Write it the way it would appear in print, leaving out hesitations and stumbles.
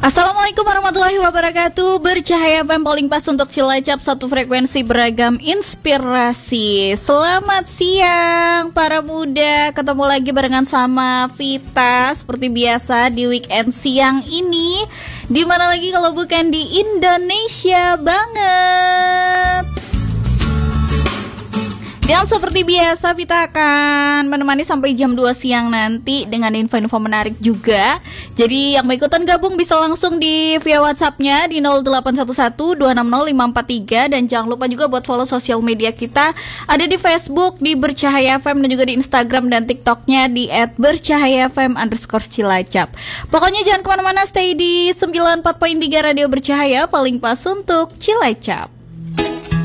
Assalamualaikum warahmatullahi wabarakatuh. Bercahaya FM paling pas untuk Cilacap, satu frekuensi beragam inspirasi. Selamat siang para muda. Ketemu lagi barengan sama Vita seperti biasa di weekend siang ini. Dimana lagi kalau bukan di Indonesia banget. Dan seperti biasa Vita akan menemani sampai jam 2 siang nanti dengan info-info menarik juga. Jadi yang mau ikutan gabung bisa langsung di via WhatsApp-nya di 0811-260-543. Dan jangan lupa juga buat follow sosial media kita. Ada di Facebook di Bercahaya FM dan juga di Instagram dan TikTok-nya di @bercahayafm_Cilacap. Pokoknya jangan kemana-mana, stay di 94.3 Radio Bercahaya paling pas untuk Cilacap.